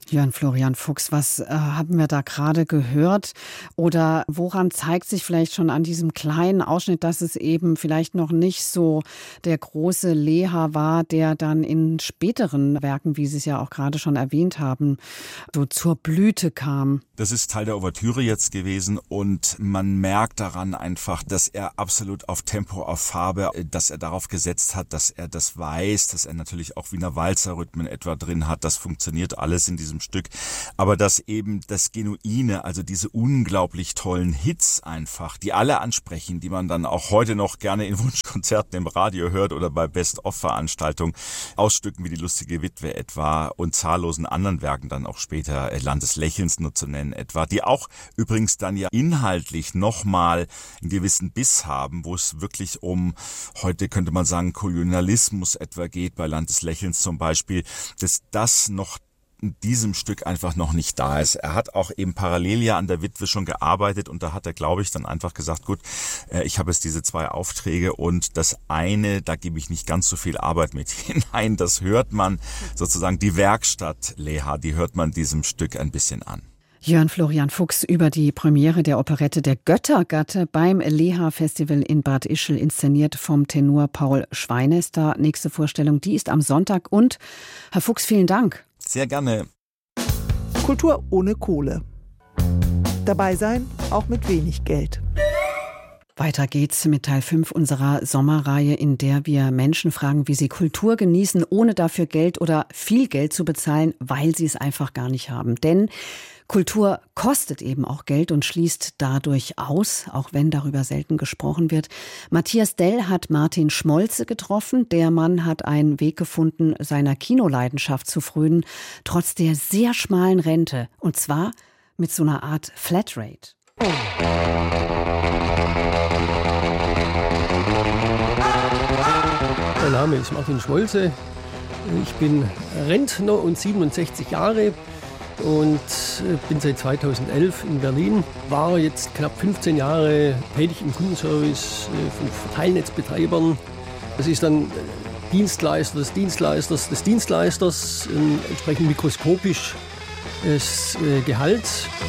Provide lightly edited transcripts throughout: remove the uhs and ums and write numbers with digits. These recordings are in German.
Jörn Florian Fuchs, was haben wir da gerade gehört? Oder woran zeigt sich vielleicht schon an diesem kleinen Ausschnitt, dass es eben vielleicht noch nicht so der große Leha war, der dann in späteren Werken, wie Sie es ja auch gerade schon erwähnt haben, so zur Blüte kam? Das ist Teil der Ouvertüre jetzt gewesen und man merkt daran einfach, dass er absolut auf Tempo, auf Farbe, dass er darauf gesetzt hat, dass er das weiß, dass er natürlich auch Wiener Walzer-Rhythmen etwa drin hat. Das funktioniert alles in diesem Stück. Aber dass eben das Genuine, also diese unglaublich tollen Hits einfach, die alle ansprechen, die man dann auch heute noch gerne in Wunschkonzerten im Radio hört oder bei Best-of-Veranstaltungen, aus Stücken wie Die lustige Witwe etwa und zahllosen anderen Werken dann auch später, Land des Lächelns nur zu nennen etwa, die auch übrigens dann ja inhaltlich nochmal einen gewissen Biss haben, wo es wirklich um, heute könnte man sagen, Kolonialismus etwa geht, bei Land des Lächelns zum Beispiel, dass das noch in diesem Stück einfach noch nicht da ist. Er hat auch eben parallel ja an der Witwe schon gearbeitet und da hat er, glaube ich, dann einfach gesagt, gut, ich habe jetzt diese 2 Aufträge und das eine, da gebe ich nicht ganz so viel Arbeit mit hinein. Das hört man sozusagen, die Werkstatt Leha, die hört man diesem Stück ein bisschen an. Jörn Florian Fuchs über die Premiere der Operette Der Göttergatte beim Leha-Festival in Bad Ischl, inszeniert vom Tenor Paul Schweinester. Nächste Vorstellung, die ist am Sonntag. Und Herr Fuchs, vielen Dank. Sehr gerne. Kultur ohne Kohle. Dabei sein, auch mit wenig Geld. Weiter geht's mit Teil 5 unserer Sommerreihe, in der wir Menschen fragen, wie sie Kultur genießen, ohne dafür Geld oder viel Geld zu bezahlen, weil sie es einfach gar nicht haben. Denn Kultur kostet eben auch Geld und schließt dadurch aus, auch wenn darüber selten gesprochen wird. Matthias Dell hat Martin Schmolze getroffen. Der Mann hat einen Weg gefunden, seiner Kinoleidenschaft zu frönen, trotz der sehr schmalen Rente. Und zwar mit so einer Art Flatrate. Mein Name ist Martin Schmolze. Ich bin Rentner und 67 Jahre. Und bin seit 2011 in Berlin, war jetzt knapp 15 Jahre tätig im Kundenservice von Verteilnetzbetreibern. Das ist dann Dienstleister des Dienstleisters des Dienstleisters, entsprechend mikroskopisch das Gehalt.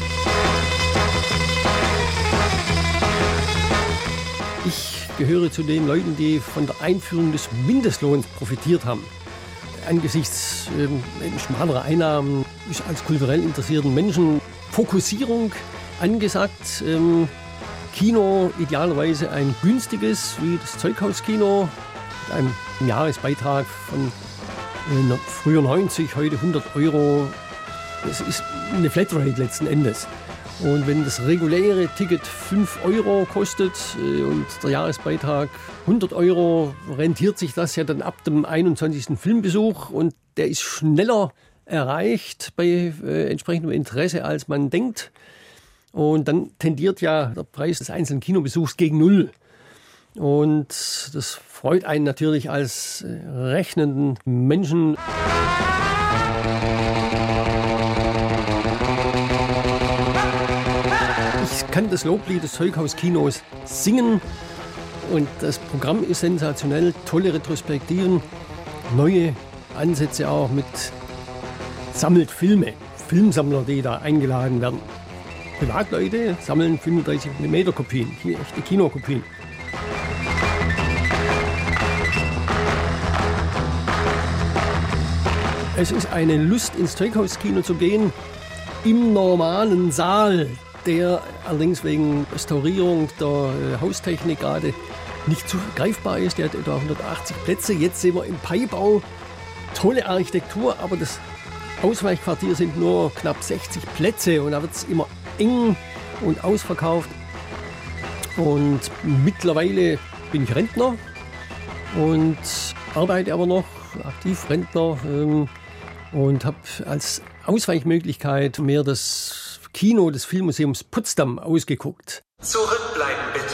Ich gehöre zu den Leuten, die von der Einführung des Mindestlohns profitiert haben. Angesichts schmalerer Einnahmen ist als kulturell interessierten Menschen Fokussierung angesagt. Kino idealerweise ein günstiges, wie das Zeughauskino, mit einem Jahresbeitrag von früher 90, heute 100 €. Das ist eine Flatrate letzten Endes. Und wenn das reguläre Ticket 5 € kostet und der Jahresbeitrag 100 €, rentiert sich das ja dann ab dem 21. Filmbesuch und der ist schneller erreicht bei entsprechendem Interesse, als man denkt. Und dann tendiert ja der Preis des einzelnen Kinobesuchs gegen 0. Und das freut einen natürlich als rechnenden Menschen. Ich kann das Loblied des Zeughauskinos singen und das Programm ist sensationell, tolle Retrospektiven, neue Ansätze auch mit sammelt Filme, Filmsammler, die da eingeladen werden. Privatleute sammeln 35mm Kopien, echte Kinokopien. Es ist eine Lust, ins Zeughauskino zu gehen, im normalen Saal, der allerdings wegen Restaurierung der Haustechnik gerade nicht zu greifbar ist. Der hat etwa 180 Plätze. Jetzt sind wir im Paibau. Tolle Architektur, aber das Ausweichquartier sind nur knapp 60 Plätze und da wird es immer eng und ausverkauft. Und mittlerweile bin ich Rentner und arbeite aber noch, aktiv Rentner, und habe als Ausweichmöglichkeit mir das Kino des Filmmuseums Potsdam ausgeguckt. Zurückbleiben bitte.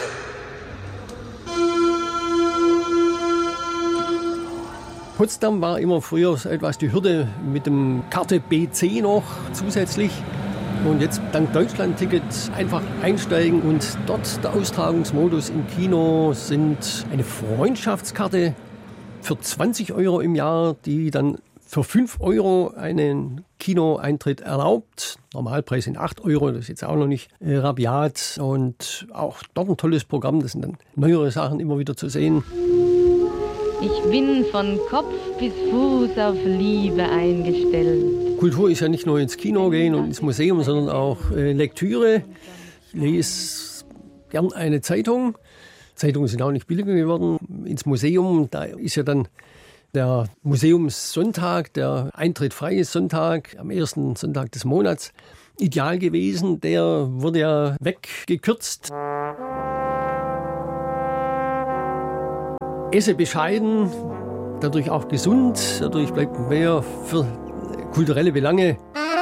Potsdam war immer früher etwas die Hürde mit dem Karte BC noch zusätzlich. Und jetzt dank Deutschland-Ticket einfach einsteigen und dort der Austragungsmodus im Kino sind eine Freundschaftskarte für 20 € im Jahr, die dann für 5 € einen Kinoeintritt erlaubt. Normalpreis sind 8 €, das ist jetzt auch noch nicht rabiat. Und auch dort ein tolles Programm, das sind dann neuere Sachen immer wieder zu sehen. Ich bin von Kopf bis Fuß auf Liebe eingestellt. Kultur ist ja nicht nur ins Kino gehen und ins Museum, sondern auch Lektüre. Ich lese gern eine Zeitung. Zeitungen sind auch nicht billiger geworden. Ins Museum, da ist ja dann der Museumssonntag, der eintrittfreie Sonntag, am ersten Sonntag des Monats, ideal gewesen. Der wurde ja weggekürzt. Esse bescheiden, dadurch auch gesund, dadurch bleibt mehr für kulturelle Belange.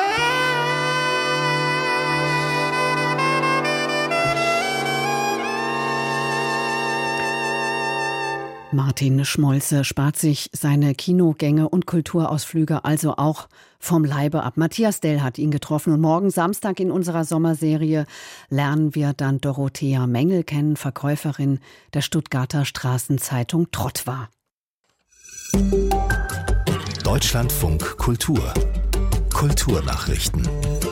Martin Schmolze spart sich seine Kinogänge und Kulturausflüge also auch vom Leibe ab. Matthias Dell hat ihn getroffen und morgen Samstag in unserer Sommerserie lernen wir dann Dorothea Mengel kennen, Verkäuferin der Stuttgarter Straßenzeitung Trottwar. Deutschlandfunk Kultur. Kulturnachrichten.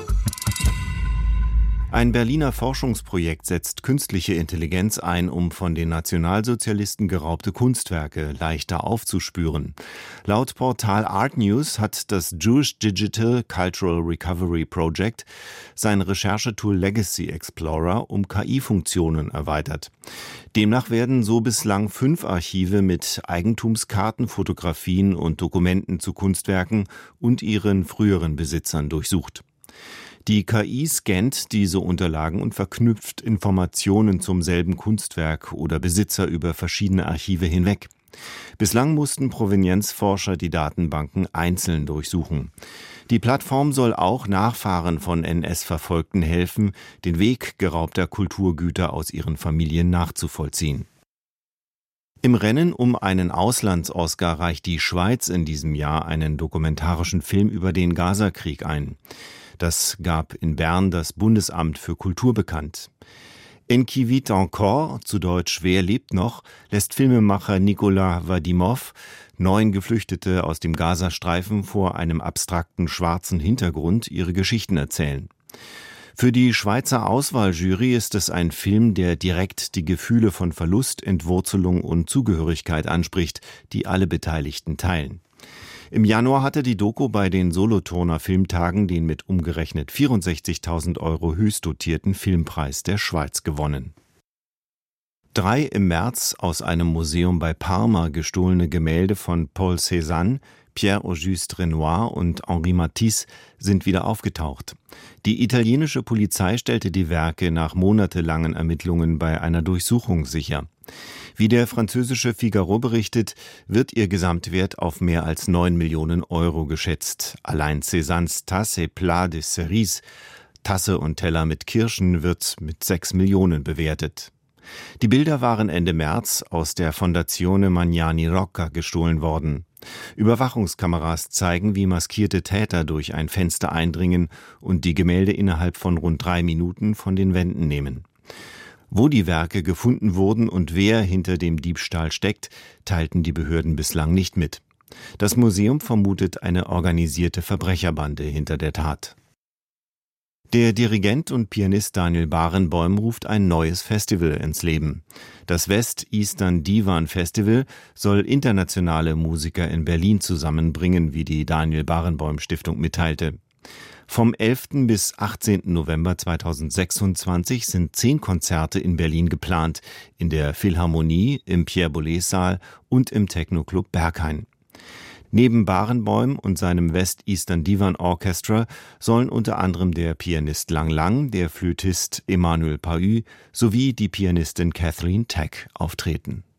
Ein Berliner Forschungsprojekt setzt künstliche Intelligenz ein, um von den Nationalsozialisten geraubte Kunstwerke leichter aufzuspüren. Laut Portal Art News hat das Jewish Digital Cultural Recovery Project sein Recherchetool Legacy Explorer um KI-Funktionen erweitert. Demnach werden so bislang 5 Archive mit Eigentumskarten, Fotografien und Dokumenten zu Kunstwerken und ihren früheren Besitzern durchsucht. Die KI scannt diese Unterlagen und verknüpft Informationen zum selben Kunstwerk oder Besitzer über verschiedene Archive hinweg. Bislang mussten Provenienzforscher die Datenbanken einzeln durchsuchen. Die Plattform soll auch Nachfahren von NS-Verfolgten helfen, den Weg geraubter Kulturgüter aus ihren Familien nachzuvollziehen. Im Rennen um einen Auslands-Oscar reicht die Schweiz in diesem Jahr einen dokumentarischen Film über den Gazakrieg ein. Das gab in Bern das Bundesamt für Kultur bekannt. En qui vit encore, zu Deutsch Wer lebt noch, lässt Filmemacher Nicolas Vadimov 9 Geflüchtete aus dem Gazastreifen vor einem abstrakten schwarzen Hintergrund ihre Geschichten erzählen. Für die Schweizer Auswahljury ist es ein Film, der direkt die Gefühle von Verlust, Entwurzelung und Zugehörigkeit anspricht, die alle Beteiligten teilen. Im Januar hatte die Doku bei den Solothurner Filmtagen den mit umgerechnet 64.000 € höchst dotierten Filmpreis der Schweiz gewonnen. 3 im März aus einem Museum bei Parma gestohlene Gemälde von Paul Cézanne, Pierre-Auguste Renoir und Henri Matisse sind wieder aufgetaucht. Die italienische Polizei stellte die Werke nach monatelangen Ermittlungen bei einer Durchsuchung sicher. Wie der französische Figaro berichtet, wird ihr Gesamtwert auf mehr als 9 Millionen € geschätzt. Allein Cézannes Tasse et Plat de Cerise, Tasse und Teller mit Kirschen, wird mit 6 Millionen bewertet. Die Bilder waren Ende März aus der Fondazione Magnani Rocca gestohlen worden. Überwachungskameras zeigen, wie maskierte Täter durch ein Fenster eindringen und die Gemälde innerhalb von rund 3 Minuten von den Wänden nehmen. Wo die Werke gefunden wurden und wer hinter dem Diebstahl steckt, teilten die Behörden bislang nicht mit. Das Museum vermutet eine organisierte Verbrecherbande hinter der Tat. Der Dirigent und Pianist Daniel Barenboim ruft ein neues Festival ins Leben. Das West-Eastern Divan Festival soll internationale Musiker in Berlin zusammenbringen, wie die Daniel Barenboim Stiftung mitteilte. Vom 11. bis 18. November 2026 sind 10 Konzerte in Berlin geplant, in der Philharmonie, im Pierre-Boulez-Saal und im Techno-Club Berghain. Neben Barenboim und seinem West-Eastern Divan Orchestra sollen unter anderem der Pianist Lang Lang, der Flötist Emmanuel Pahü sowie die Pianistin Kathleen Teck auftreten.